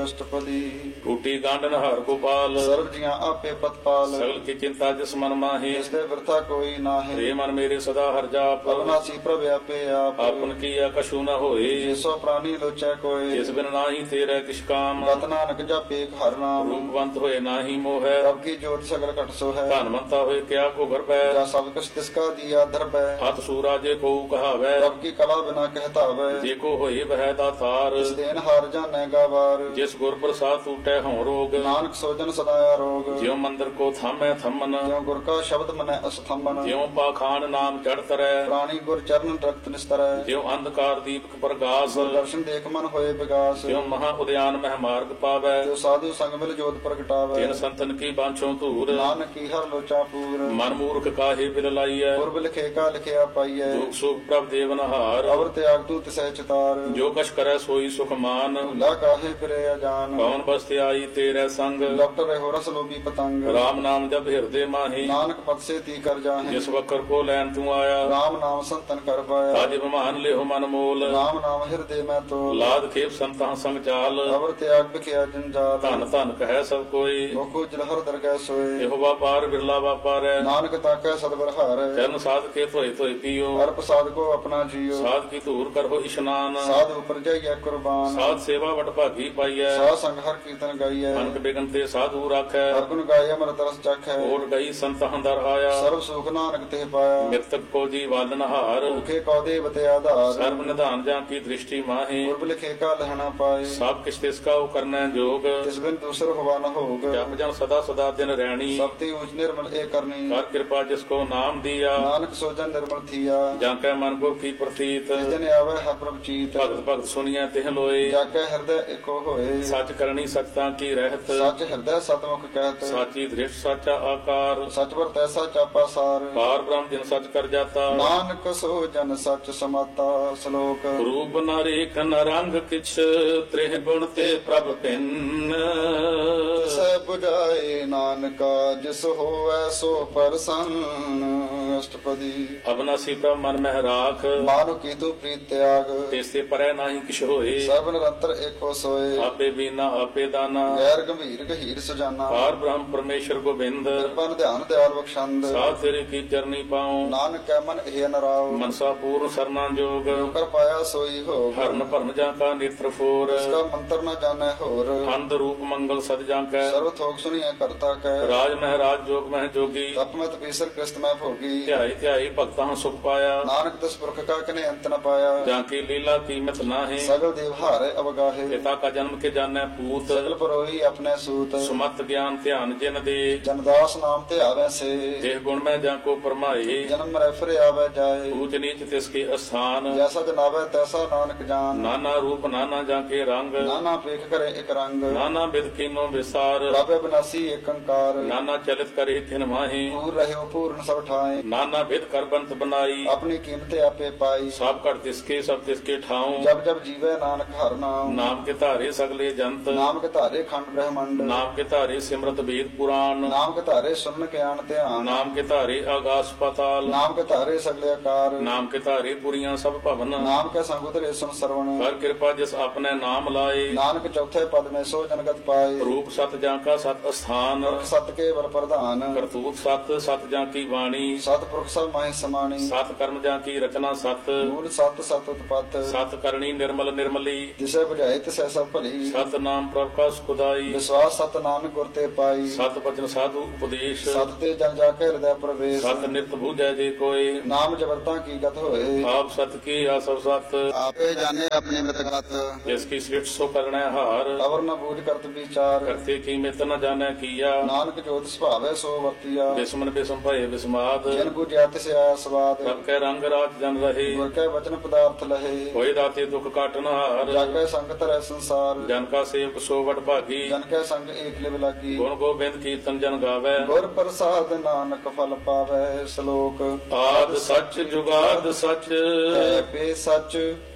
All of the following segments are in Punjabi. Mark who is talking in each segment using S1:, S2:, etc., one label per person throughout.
S1: ਅਸ਼ਟਪਦੀ।
S2: ਟੂਟੀ ਗਾਂਡਨ ਹਰ ਗੋਪਾਲ,
S1: ਸਰਬ ਜੀਆਂ ਆਪੇ ਪਤਪਾਲ।
S2: ਸਗਲ ਕੀ ਚਿੰਤਾ ਜਿਸ ਮਨ ਮਾਹੀ,
S1: ਇਸ ਦੇ ਵਰਤਾ ਕੋਈ ਨਾਹੀਂ।
S2: ਰੇ ਮਨ ਮੇਰੇ ਸਦਾ ਹਰ ਜਾਪ,
S1: ਅਬਨਾਸੀ ਪ੍ਰਭ ਆਪੇ ਆਪ।
S2: ਆਪਨ ਕੀਆ ਕਛੂ ਨ ਹੋਏ,
S1: ਜਿਸੋ ਪ੍ਰਾਨੀ ਲੋਚੈ ਕੋਈ।
S2: ਜਿਸ ਬਿਨ ਨਾਹੀ ਤੇਰੇ ਕਿਛ ਕਾਮ,
S1: ਗਤ ਨਾਨਕ ਜਪੇ ਹਰ ਨਾਮ।
S2: ਰੂਪਵੰਤ ਹੋਏ ਨਾਹੀ ਮੋਹੈ,
S1: ਪ੍ਰਭ ਕੀ ਜੋਤ ਸਗਲ ਘਟ ਸੋ ਹੈ।
S2: ਧਨਵੰਤਾ ਹੋਏ ਕਿਆ ਕੋ ਗਰਭੈ,
S1: ਜਾ ਸਭ ਕੁਛ ਤਿਸਕਾ ਦੀਆ ਦਰਬੈ।
S2: ਹੱਥ ਸੂਰਾ ਜੇ ਕੋ ਕਹਾਵੈ,
S1: ਪ੍ਰਭ ਕੀ ਕਲਾ ਬਿਨਾ ਕਹਿਤਾਵੈ।
S2: ਜੇ ਕੋ ਹੋਏ ਬਹਿ ਦਾਤਾਰ,
S1: ਇਸ ਦੇਨ ਹਾਰ ਜਾਣੈ ਗਾਵਾਰ।
S2: ਜਿਸ ਗੁਰ ਪ੍ਰਸਾਦ ਟੂਟੈ ਹਉ ਰੋਗ,
S1: ਨਾਨਕ ਸੋਜਨ ਸਦਾ ਆਰੋਗ।
S2: ਜਿਉ ਮੰਦਰ ਕੋ ਥਾਮੈ ਥੰਮਨ,
S1: ਜਿਉ ਗੁਰ ਕਾ ਸ਼ਬਦ ਮਨੈ ਅਸਥੰਬਨ।
S2: ਜਿਉ ਪਾਖਾਨ ਨਾਮ ਚੜ ਤਰੈ,
S1: ਪ੍ਰਾਣੀ ਗੁਰ ਚਰਨ ਰਖਤ ਨਿਸਤਰੈ।
S2: ਜਿਉ ਅੰਧਕਾਰ ਦੀਪਕ ਪ੍ਰਗਾਸ,
S1: ਦਰਸ਼ਨ ਦੇਖ ਮਨ ਹੋਏ ਵਿਗਾਸ।
S2: ਜਿਉ ਮਹਾ ਉਦਿਆਨ ਮਹਿ ਮਾਰਗ ਪਾਵੈ,
S1: ਜੋ ਸਾਧੂ ਸੰਗ ਮਿਲ ਜੋਤ ਪ੍ਰਗਟਾਵੈ।
S2: ਤਿਨ ਸੰਤਨ ਕੀ ਬਾਂਛੋ ਧੂਰ,
S1: ਨਾਨਕ ਕੀ ਹਰ ਲੋਚਾ ਪੂਰ।
S2: ਮਨ ਮੂਰਖ ਕਾਹੇ ਬਿਲ ਲਾਈਐ,
S1: ਪੁਰਬ ਲਿਖੇ ਕਾ ਲਿਖਿਆ ਪਾਈਐ।
S2: ਦੁਖ ਸੁਖ ਪ੍ਰਭ ਦੇਵਨਹਾਰ,
S1: ਅਵਰ ਤਿਆਗ ਤੂ ਤਿਸੈ ਚਿਤਾਰ।
S2: ਜੋ ਕਛ ਕਰੈ ਸੋਈ ਸੁਖ ਮਾਨ,
S1: ਭੁਲਾ ਕਾਹੇ ਫਿਰੇ ਅਜਾਨ।
S2: ਕੌਣ ਬਸਤਿ ਆਈ ਤੇਰੇ ਸੰਗ,
S1: ਡਾਕਟਰ ਰਹਿਓ ਰਸ ਲੋਭੀ ਪਤੰਗ।
S2: ਰਾਮ ਨਾਮ ਜਪ ਹਿਰਦੇ ਮਾਹੀ,
S1: ਨਾਨਕ ਪਦ ਸੇ ਤੀ ਕਰ ਜਾਹੇ।
S2: ਜਿਸ ਵਕਰ ਕੋ ਲੈਣ ਤੂੰ ਆਇਆ,
S1: ਰਾਮ ਨਾਮ ਸੰਤਨ ਕਰ ਪਾਇਆ।
S2: ਤਾਜ ਬਿਮਾਨ ਲਿਹੁ ਮਨ ਮੋਲ,
S1: ਰਾਮ ਨਾਮ ਹਿਰਦੇ ਮੈਂ ਤੋਲ।
S2: ਲਾਦ ਖੇਪ ਸੰਤਾਂ ਸੰਗ ਚਾਲ,
S1: ਅਵਰ ਤਿਆਗ ਬਿਖਿਆ ਜੰਜਾਲ।
S2: ਧਨ ਧਨ ਕਹੈ ਸਭ ਕੋਈ,
S1: ਮੁਖੋ ਜਲਹਰ ਦਰਗਹਿ ਸੋਏ।
S2: ਇਹੋ ਵਾਪਾਰ ਬਿਰਲਾ ਵਾਪਾਰੈ,
S1: ਨਾਨਕ ਤਾਕੈ ਸਤਿਵਰ ਹਾਰੈ।
S2: ਚਰਨ ਸਾਧ ਕੇ ਧੋਏ ਧੋਏ ਪੀਓ,
S1: ਹਰ ਪ੍ਰਸਾਦ ਕੋ ਆਪਣਾ ਜੀਓ।
S2: ਸਾਧ ਕੀ ਧੂਰ ਕਰੋ ਇਸ਼ਨਾਨ,
S1: ਸਾਧ ਉਪਰ ਜਾਈਐ ਕੁਰਬਾਨ।
S2: ਸਾਧ ਸੇਵਾ ਵਡ ਭਾਗੀ ਪਾਈਐ,
S1: ਸਾਧ ਸੰਗ ਹਰ ਕੀਰਤਨ ਗਾਈਐ।
S2: ਅਨਕ ਬਿਗਨ ਤੇ ਸਾਧੂ ਰਾਖੈ,
S1: ਹਰ ਗੁਣ ਗਾਏ ਅਮਰਤ ਰਸ ਚਖੈ।
S2: ਓਟ ਗਈ ਸੰਤਾਂ ਦਰ ਆਇਆ,
S1: ਸਰਬ ਸੁਖ ਨਾਨਕ ਤੇ ਪਾਇਆ।
S2: ਮਿਰਤਕ ਕੋ ਜੀ ਵਾਲਨ ਹਾਰ,
S1: ਭੁਖੇ ਕੋ ਦੇਵ ਤੇ ਆਧਾਰ।
S2: ਸਰਬ ਨਿਧਾਨ ਜਾਂ ਕੀ ਦ੍ਰਿਸ਼ਟੀ ਮਾਹੀ,
S1: ਪੁਰਬ ਲਿਖੇ ਕਾ ਲਹਿਣਾ ਪਾਏ।
S2: ਸਭ ਕਿਛ ਤਿਸ ਕਾ ਉਹ ਕਰਨੈ ਜੋਗ,
S1: ਤਿਸ ਬਿਨ ਦੂਸਰ ਹਵਾ ਨ ਹੋਗ।
S2: ਜਪ ਜਨ ਸਦਾ ਸਦਾ ਦਿਨ ਰਹਿਣੀ,
S1: ਸਭ ਤੇ ਊਚ ਨਿਰਮਲ ਏ ਕਰਨੀ।
S2: ਕਰ ਕਿਰਪਾ ਜਿਸ ਕੋ ਨਾਮ ਦੀਆ,
S1: ਨਾਨਕ ਸੋਜਨ ਨਿਰਮਲ ਥੀਆ।
S2: ਜਾਂ ਕੈ ਮਨ ਗੁਰ ਕੀ ਪ੍ਰਤੀਤ,
S1: ਜਿਸ ਦਿਨ ਆਵੈ ਹਰ ਪ੍ਰਭ ਚੀਤ।
S2: ਭਗਤ ਭਗਤ ਸੁਣੀਐ ਤਿਹ ਲੋਏ,
S1: ਜਾ ਕੇ ਹਿਰਦੈ ਏਕੋ ਹੋਏ।
S2: ਸੱਚ ਕਰਨੀ ਸਚਤਾ ਕੀ ਰਹਿਤ,
S1: ਸੱਚ ਹਿਰਦੈ ਸਤਮੁਖ ਕਹਿਤ।
S2: ਸਾਚੀ ਦ੍ਰਿਸ਼ਟ ਸਾਚਾ ਆਕਾਰ,
S1: ਸਚ ਵਰ ਤੈਸਾ ਚਾਪਾ ਸਾਰ।
S2: ਪਾਰ ਬ੍ਰਹਮ ਜਿਨ ਸਚ ਕਰ ਜਾਤਾ,
S1: ਨਾਨਕ ਸੋ ਜਨ ਸਚ ਸਮਾਤਾ। ਸ਼ਲੋਕ
S2: ਰੂਪ ਨ ਰੇਖ ਨ ਰੰਗ ਕਿਛ, ਤ੍ਰਿਹ ਗੁਣ ਤੇ ਪ੍ਰਭ ਭਿੰਨ।
S1: ਸੈ 부ਝਾਏ ਨਾਨਕਾ, ਜਿਸ ਹੋਵੈ ਸੋ ਪਰਸੰਨ। ਅਸ਼ਟਪਦੀ।
S2: ਅਬਨਾਸੀ ਪ੍ਰਭ ਮਨ ਮਹਿ ਰਾਖ,
S1: ਮਾਨੁ ਕੀਤੂ ਪ੍ਰੀਤ ਤਿਆਗ।
S2: ਤਿਸ ਤੇ ਪਰੈ ਨਾਹੀ ਕਿਛ ਹੋਏ,
S1: ਸਰਬ ਨਿਰੰਤਰ ਏਕੋ ਸੋਏ।
S2: ਆਪੇ ਬੀਨਾ ਆਪੇ ਦਾਨਾ,
S1: ਗੈਰ ਗੰਭੀਰ ਗਹੀਰ ਸੁਜਾਨਾ।
S2: ਪਾਰ ਬ੍ਰਹਮ ਪਰਮੇਸ਼ਰ ਗੋਬਿੰਦ,
S1: ਕਿਰਪਨ ਧਿਆਨ ਦਿਆਲ ਬਖਸ਼ੰਦ।
S2: ਸਾਧ ਤੇਰੇ ਕੀ ਚਰਨੀ ਪਾਉ,
S1: ਨਾਨਕ ਕੈ ਮਨ ਇਹ ਨਰਾਉ।
S2: ਮਨਸਾ ਪੂਰਨ ਸਰਨਾ ਜੋਗ,
S1: ਕਰ ਪਾਇਆ ਸੋਈ ਹੋਗ।
S2: ਹਰਨ ਭਰਨ ਜਾਂ ਕਾ ਨੇਤਰ ਫੋਰ,
S1: ਇਸਕਾ ਮੰਤਰ ਨ ਜਾਣੈ ਹੋਰ।
S2: ਅੰਧ ਰੂਪ ਮੰਗਲ ਸਦ ਜਾਂ ਕੈ,
S1: ਸਰਬ ਥੋਕ ਸੁਣੀਐ ਕਰਤਾ ਕੈ।
S2: ਰਾਜ ਮਹਿਰਾਜ ਜੋਗ ਮਹਿ ਜੋਗੀ,
S1: ਤਪ ਮਤ ਪੀਸਰ ਕ੍ਰਿਸਤ ਮੈਂ ਭੋਗੀ।
S2: ਧਿਆਈ ਧਿਆਈ ਭਗਤਾਂ ਸੁਖ ਪਾਇਆ,
S1: ਨਾਨਕ ਤਿਸ ਪੁਰਖ ਕਾ ਕਨੇ ਅੰਤ ਨ ਪਾਇਆ।
S2: ਜਾਂ ਕੀ ਲੀਲਾ ਕੀਮਤ ਨਾਹੀ,
S1: ਸਗਲ ਦੇਵ ਹਾਰੇ ਅਵਗਾਹੇ।
S2: ਪਿਤਾ ਕਾ ਜਨਮ ਕੇ ਜਾਣੈ ਪੂਤ,
S1: ਸਗਲ ਪਰੋਹੀ ਆਪਣੇ ਸੂਤ।
S2: ਸੁਮਤ ਗਿਆਨ ਧਿਆਨ ਜਿਨ ਦੇ,
S1: ਜਨਦਾਸ ਨਾਮ ਤੇ ਆਵੈ ਸੇ।
S2: ਦੇਹ ਗੁਣ ਮੈਂ ਜਾਂ ਕੋ ਪਰਮਾਏ,
S1: ਜਨਮ ਰੈਫਰ ਆਵੈ ਜਾਏ।
S2: ਊਚ ਨੀਚ ਤਿਸ ਕੇ ਅਸਥਾਨ,
S1: ਜੈਸਾ ਜਨਾਵੈ ਤੈਸਾ ਨਾਨਕ ਜਾਨ।
S2: ਨਾਨਾ ਰੂਪ ਨਾਨਾ ਜਾਂ ਕੇ ਰੰਗ,
S1: ਨਾਨਾ ਪੇਖ ਕਰੇ ਇਕ ਰੰਗ।
S2: ਨਾਨਾ ਬਿਦ ਕੀਨੋ ਵਿਸਾਰ,
S1: ਪ੍ਰਭ ਬਿਨਾਸੀ ਏਕ ਓੰਕਾਰ।
S2: ਨਾਨਾ ਚਲਿਤ ਕਰੇ ਥਿਨ ਮਾਹੀ,
S1: ਪੂਰ ਰਹਿਓ ਪੂਰਨ ਸਭ ਠਾਏ।
S2: ਨਾਨਾ ਬਿਦ ਕਰ ਬੰਤ ਬਨਾਈ,
S1: ਆਪਣੀ ਕੀਮਤ ਆਪੇ ਪਾਈ।
S2: ਸਭ ਘਟ ਤਿਸਕੇ ਸਭ ਤਿਸਕੇ ਠਾਉ,
S1: ਜਬ ਜਬ ਜੀਵੈ ਨਾਨਕ ਹਰਿ ਨਾਮ।
S2: ਨਾਮ ਕੇ ਧਾਰੇ ਸਗਲੇ ਜੰਤ,
S1: ਨਾਮ ਕੇ ਧਾਰੇ ਖੰਡ ਬ੍ਰਹਮੰਡ।
S2: ਨਾਮ ਕੇ ਧਾਰੇ ਸਿਮਰਤ ਵੇਦ ਪੁਰਾਣ,
S1: ਨਾਮ ਕੇ ਧਾਰੇ ਸੁਨ ਗਿਆਨ ਧਿਆਨ।
S2: ਨਾਮ ਕੇ ਧਾਰੇ ਆਗਾਸ ਪਾਤਾਲ,
S1: ਨਾਮ ਕੇ ਧਾਰੇ ਸਗਲੇ ਆਕਾਰ।
S2: ਨਾਮ ਕੇ ਧਾਰੇ ਪੁਰੀਆਂ ਸਭ ਭਵਨ,
S1: ਨਾਮ ਕੇ ਸੰਗ ਉਤਰੇ ਸੁਨ ਸਰਵਣ।
S2: ਕਰ ਕਿਰਪਾ ਜਿਸ ਆਪਣੇ ਨਾਮ ਲਾਏ,
S1: ਨਾਨਕ ਚੌਥੇ ਪਦ ਮੈਂ ਸੋ ਜਨਗਤ ਪਾਏ।
S2: ਰੂਪ ਸਤ ਜਾਂ ਕਾ ਸਤ ਅਸਥਾਨ,
S1: ਸਤ ਕੇ ਵਰ ਪ੍ਰਧਾਨ।
S2: ਕਰਤੂਤ ਸਤ ਸਤ ਜਾਂ ਕੀ ਬਾਣੀ,
S1: ਸਤਿਪੁਰਖ ਸਭ ਮਾਹਿ ਸਮਾਣੀ।
S2: ਸਤ ਕਰਮ ਜਾਂ ਕੀ ਰਚਨਾ ਸਤ,
S1: ਮੂਲ ਸਤ ਸਤ ਉਤਪਤ।
S2: ਸਤ ਕਰਨੀ ਨਿਰਮਲ ਨਿਰਮਲੀ,
S1: ਜਿਸੇ ਬੁਝਾਏ ਤਿਸੈ ਸਭ ਭਲੀ।
S2: ਸਤ ਨਾਮ ਪ੍ਰਭ ਕਾ ਸੁਖਦਾਈ,
S1: ਵਿਸ਼ਵਾਸ ਸਤ ਨਾਨਕ ਗੁਰ ਤੇ ਪਾਈ।
S2: ਸਤ ਬਚਨ ਸਾਧੂ ਉਪਦੇਸ਼,
S1: ਸਤ ਤੇ ਜਨ ਜਾ ਕੇ ਹਿਰਦੈ ਪ੍ਰਵੇਸ਼।
S2: ਸਤ ਨਿਤ ਬੂਝੈ ਜੇ ਕੋਈ,
S1: ਨਾਮ ਜਬਰਤਾ ਕੀ ਗਤ ਹੋਏ।
S2: ਆਪ ਸਤ ਕੀ ਆਸਵ ਸਤ,
S1: ਆਪੇ ਜਾਣੇ ਆਪਣੀ ਮਿਤਗਤ।
S2: ਜਿਸ ਕੀ ਸ੍ਰਿਸ਼ਟ ਸੋ ਕਰਣੈ ਹਾਰ,
S1: ਅਵਰ ਨ ਬੂਝ ਕਰਤ ਵਿਚਾਰ।
S2: ਕਰਤੇ ਕੀ ਮਿਤ ਨ ਜਾਣੈ ਕੀਆ,
S1: ਨਾਨਕ ਜੋਤ ਸੁਭਾਵੈ ਸੋ ਵਰਤੀਆ।
S2: ਬਿਸਮਨ ਬਿਸਮ ਭਏ ਬਿਸਮਾਦ,
S1: ਜਿਨ ਬੁਝਿਆ ਤਿਸ ਆਇਆ ਸਵਾਦ।
S2: ਪ੍ਰਭ ਕੈ ਰੰਗ ਰਾਤ ਜਨ ਰਹੇ,
S1: ਗੁਰ ਕੈ ਵਚਨ ਪਦਾਰਥ ਲਹੇ।
S2: ਹੋਏ ਦਾਤੇ ਦੁਖ ਕਾਟਨ ਹਾਰ,
S1: ਜਾਗੈ ਸੰਗਤ ਰਹਿ ਸੰਸਾਰ।
S2: ਜਨ ਕਾ ਸੇਵਕ ਸੋ ਵਡ ਭਾਗੀ,
S1: ਜਨ ਕੈ ਸੰਗ ਏਕ ਲਿਵ ਲਾਗੀ।
S2: ਗੁਣ ਗੋਬਿੰਦ ਕੀਰਤਨ ਜਨ ਗਾਵੈ,
S1: ਗੁਰ ਪ੍ਰਸਾਦ ਨਾਨਕ ਫਲ ਪਾਵੈ। ਸ਼ਲੋਕ
S2: ਆਦ ਸੱਚ ਜੁਗਾਦ ਸੱਚ,
S1: ਹੈ ਪੇ ਸੱਚ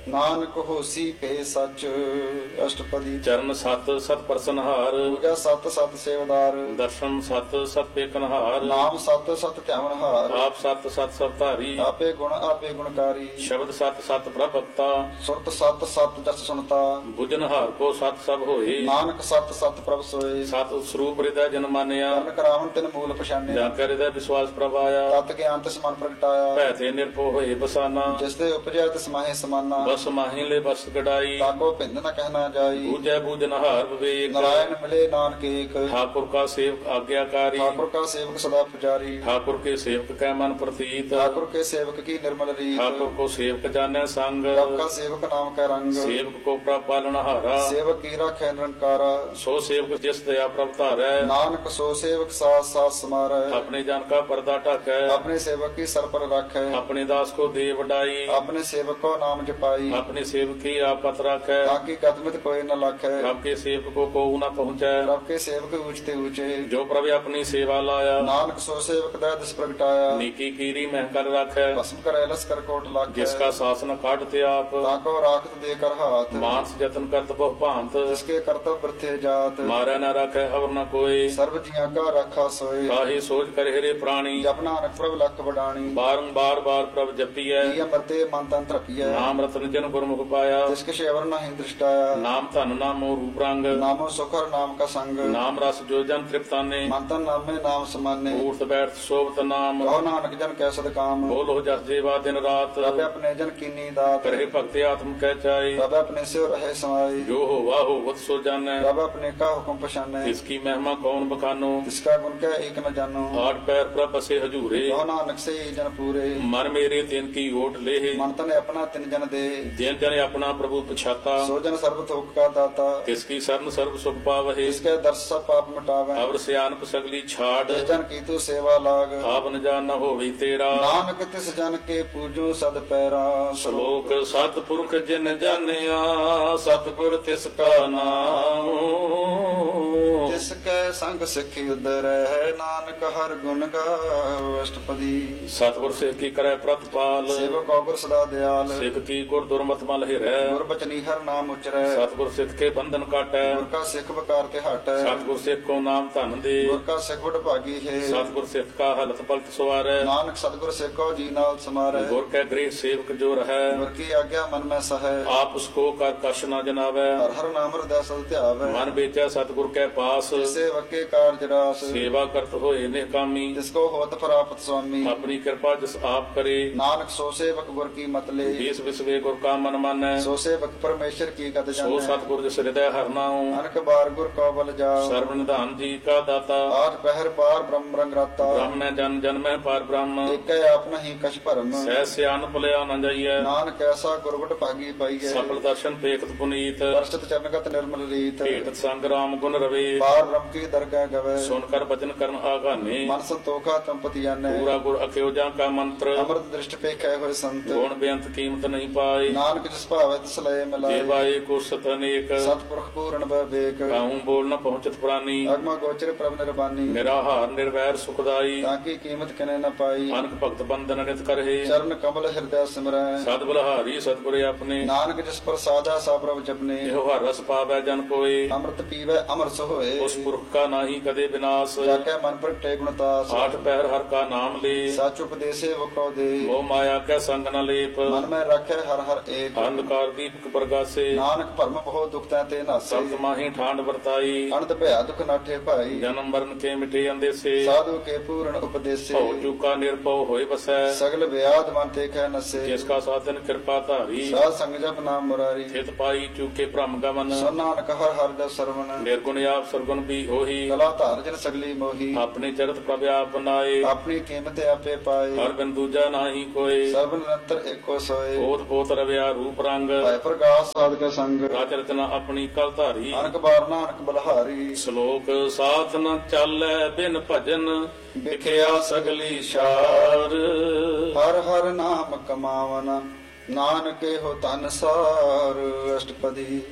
S1: ਨਾਨਕ ਹੋਸੀ ਭੇ ਸੱਚ। ਅਸ਼ਟਪਦੀ।
S2: ਚਰਨ ਸਤ ਸਤ ਪ੍ਰਸਨਹਾਰ,
S1: ਪੂਜਾ ਸਤ ਸਤ ਸੇਵਦਾਰ।
S2: ਦਰਸ਼ਨ ਸਤ ਸਤ ਪੇਖਨਹਾਰ,
S1: ਨਾਮ ਸਤ ਸਤ ਧਿਆਵਨਹਾਰ।
S2: ਆਪ ਸਤ ਸਤ ਸਭ ਧਾਰੀ,
S1: ਆਪੇ ਗੁਣਕਾਰੀ।
S2: ਸ਼ਬਦ ਸਤ ਸਤ ਪ੍ਰਭਕਤਾ,
S1: ਸੁਰਤ ਸਤ ਸਤ ਜਸ ਸੁਨਤਾ।
S2: ਬੁਝਨਹਾਰ ਕੋ ਸਤ ਸਭ ਹੋਏ,
S1: ਨਾਨਕ ਸਤ ਸਤ ਪ੍ਰਭ ਸੋਏ।
S2: ਸਤ ਸਰੂਪ ਹਿਰਦੈ ਜਨ ਮਾਨਿਆ,
S1: ਕਰਨ ਕਰਾਵਨ ਤਿਨ ਮੂਲ ਪਛਾਨਿਆ।
S2: ਜਾਂ ਕਰ ਹਿਰਦੈ ਵਿਸ਼ਵਾਸ ਪ੍ਰਭਾਇਆ,
S1: ਤਤ ਗਿਆਨ ਤਿਸ ਮਨ ਪ੍ਰਗਟਾਇਆ।
S2: ਭੈ ਤੇ ਨਿਰਭਉ ਹੋਏ ਬਸਾਨਾ,
S1: ਜਿਸ ਦੇ ਉਪਜਿਆ ਤਿਸ ਮਾਹੇ ਸਮਾਨਾ।
S2: ਬਸ ਮਾਹੀ ਲੈ ਬਸ ਗਡਾਈ,
S1: ਤਾਕੋ ਭਿੰਦ ਨ ਕਹਿਣਾ ਜਾਈ।
S2: ਬੂਝੈ ਬੂਝਨਹਾਰ ਵਿਵੇਕ,
S1: ਨਾਰਾਇਣ ਮਿਲੇ ਨਾਨਕ ਏਕ।
S2: ठाकुर का सेवक आज्ञाकारी,
S1: ठाकुर का सेवक सदा पुजारी।
S2: ठाकुर के सेवक कै मन प्रतीत,
S1: ठाकुर के सेवक की निर्मल रीत।
S2: ठाकुर को सेवक जाने संग,
S1: प्रभ का सेवक नाम का रंग।
S2: सेवक को प्रभ पालनहारा,
S1: सेवक की राखै निरंकारा।
S2: सो सेवक जिस दया प्रभ धारै,
S1: नानक सो सेवक साथ साथ समारै।
S2: अपने जन का पर्दा ढकै,
S1: अपने सेवक की सर पर राखै।
S2: अपने दास को दे वडाई,
S1: अपने सेवक को नाम जपाई।
S2: अपने सेवक की आपत राखै,
S1: ताकि कदमित कोई न लाखै।
S2: प्रभ के सेवक को कोऊ न पहुँचै,
S1: प्रभ के सेवक ऊंचते ऊंचे।
S2: जो प्रभ अपनी सेवा लाया,
S1: नानक सो सेवक दया दिस प्रगटाया।
S2: नीकी कीरी महकल राखै,
S1: भस्म करे लस कर कोट लाखै।
S2: जिसका शासन काटते आप,
S1: ताको राखत देकर हाथ।
S2: मानस जतन करत बहु भांत,
S1: जिसके कर्तव्य वृथे जात।
S2: मारै न राखै अवर न कोई,
S1: सर्व जिया का रखा सोए।
S2: काहे सोच कर हेरे प्राणी,
S1: जप नानक प्रभ लख बडाणी।
S2: बारंबार बार प्रभ जपियै,
S1: पिय मरते मन तन तृपिय।
S2: नाम रतन जन गुरमुख पाया,
S1: जिसके शेवर नहीं दृष्टाया।
S2: नाम धन नामो रूप रंग,
S1: नामो सुखर नाम का संग।
S2: नाम रस जो जन तृप्ताने,
S1: मन तन नामे नाम समाने।
S2: ऊर्थ बैठ शोभत नाम,
S1: कहो नानक जन कैसद काम।
S2: बोलो जस जेवा दिन रात,
S1: प्रभ अपने जन कीनी दात।
S2: करे भक्ति आत्म कह चाई,
S1: प्रभ अपने से रहे समाई।
S2: जो हो वाहो वत सो जानै,
S1: प्रभ अपने का हुक्म पछाने।
S2: इसकी महिमा कौन बखानो,
S1: जिसका गुण क्या एक न जानो।
S2: आठ पैर प्रभ बसे हजूरे,
S1: कहो नानक से ही जन पूरे।
S2: मन मेरे तिन की ओट ले,
S1: मन तन अपना तिन जन दे।
S2: जिन जन अपना प्रभु पछाता,
S1: सो जन सर्व थोक का दाता।
S2: तिसकी शरण सर्व सुख पावहे,
S1: इसके दर्श सब पाप मिटावे।
S2: अवर सियानप सगली छाड़,
S1: जिस जन की तू सेवा लाग।
S2: आप न जान न होवी तेरा,
S1: नानक तिस जन के पूजो सद पैरा।
S2: श्लोक सतपुरख जिन जानिया, सतगुर तिसका नाम,
S1: जिसके संग सिखी उदर है। नानक हर गुण गाओ। अष्टपदी।
S2: सतगुर सिख की करे प्रतिपाल,
S1: सेवक गुर सदा दयाल।
S2: सिख की गुर दुर्मत मल हिरै,
S1: गुर बचनी हर नाम उचरै।
S2: सतगुर सिख के बंधन काटै,
S1: गुर का सिख बकार ते हटै।
S2: सतगुर सिख को नाम धन दे,
S1: गुर का सिख बड़ भागी है।
S2: सतगुर सिख का हलत पलट सवारै,
S1: नानक सतगुर सिख को जी नाल समारै।
S2: गुर के गृह सेवक जो रहै,
S1: गुर की आज्ञा मन में सहै।
S2: आप उसको कर कश न जनावै,
S1: हर हर नाम हृदय सद ध्यावै।
S2: मन बेचै सतगुर के पास,
S1: सेवक के कार्य रास।
S2: सेवा करत होए निकामी,
S1: जिसको होत प्राप्त स्वामी।
S2: अपनी कृपा जिस आप करे,
S1: नानक सो सेवक गुर की मत ले।
S2: बीस विश्वे गुर का मन मानै,
S1: सो सेवक परमेश्वर की गत
S2: सो
S1: जानै।
S2: सतगुर जिस हृदय हर नाऊं,
S1: अनक बार गुर को बल जाओ।
S2: सर्व निधान जी का दाता,
S1: आठ पहर पार ब्रह्म रंग राता।
S2: ब्रह्म में जन जन में पार ब्रह्म,
S1: एक आप नहीं कछ भरम।
S2: सह सियान भुलिया न जाइए,
S1: नानक ऐसा गुरबट भागी पाइए।
S2: सफल दर्शन पेखत पुनीत,
S1: दर्शित चरणगत निर्मल रीत।
S2: भेटत संग्राम गुण रवे,
S1: पार ब्रह्म की दरगाह गवे।
S2: सुनकर वचन करन आगाने,
S1: मन संतोखा तंपति जाने।
S2: पूरा गुर अख्योजा का मंत्र,
S1: अमृत दृष्टि पे कह हुए संत।
S2: गुण बेअंत कीमत नहीं पाई,
S1: नानक जिस भावे तिस लय मिलाए।
S2: देवाए को सत अनेक,
S1: सतपुरख पूर्ण विवेक।
S2: कहूँ बोल न पहुँचत प्राणी,
S1: अगम गोचर प्रभ निर्बानी।
S2: निराहार निर्वैर सुखदाई,
S1: ताकि कीमत कने न पाई।
S2: अनक भक्त बंधन नित करहे,
S1: चरण कमल हृदय सिमरै।
S2: सद बलहारी सतगुर अपने,
S1: नानक जिस पर साधा सा प्रभ जपने।
S2: एहो हर रस पावै जन कोय,
S1: अमृत पीवै अमर सोए।
S2: उस पुरख का नाही कदे विनाश,
S1: जाके मन पर टे गुणतास।
S2: आठ पैर हर का नाम ले,
S1: साच उपदेशे वो को दे।
S2: मोह माया के संग न लेप,
S1: मन में रखे हर हर एक।
S2: अंधकार दीपक प्रगासे,
S1: नानक भरम बहु दुख ते नासे।
S2: सत माही ठांड वर्ताई,
S1: अनंत भया दुख नाठे भाई।
S2: जन्म मरण के मिटे अंदेसे,
S1: साधु के पूर्ण उपदेशे।
S2: भव चूका निर्भव होय बसै,
S1: सगल व्याध मन ते कह नसे।
S2: जिसका साधन कृपा धारी,
S1: साध संग जप नाम मुरारी।
S2: थित पाई चूके भ्रम गमन,
S1: सो नानक हर हर दस सरवण।
S2: निर्गुण आप सरगुण भी होही,
S1: कला धार जन सगली मोही।
S2: अपने चरित प्रभ आप बनाए,
S1: अपनी कीमत आपे पाए।
S2: हर बिन दूजा नाही कोय,
S1: सर्व निरंतर एको सोए।
S2: ओत पोत रव्या रूप रंग,
S1: भय प्रकाश साध का संग।
S2: राज रचना अपनी कल धारी,
S1: अनक बार नानक बलहारी।
S2: श्लोक साथ न चालै बिन भजन, विख्या सगली शार,
S1: हर हर नाम कमावन। नानके हो तन सार। अष्टपदी।